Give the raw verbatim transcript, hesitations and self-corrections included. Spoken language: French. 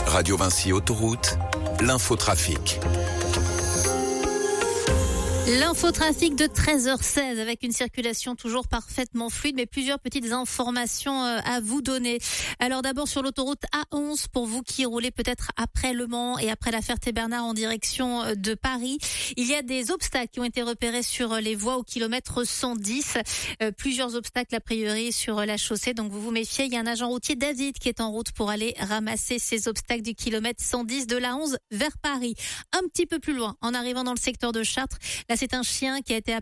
Radio Vinci Autoroute, l'infotrafic. L'infotrafic de treize heures seize avec une circulation toujours parfaitement fluide, mais plusieurs petites informations à vous donner. Alors d'abord sur l'autoroute A onze, pour vous qui roulez peut-être après Le Mans et après la Ferté-Bernard en direction de Paris, il y a des obstacles qui ont été repérés sur les voies au kilomètre cent dix. Euh, plusieurs obstacles a priori sur la chaussée, donc vous vous méfiez. Il y a un agent routier, David, qui est en route pour aller ramasser ces obstacles du kilomètre cent dix de l'A onze vers Paris. Un petit peu plus loin, en arrivant dans le secteur de Chartres, là c'est un chien qui a été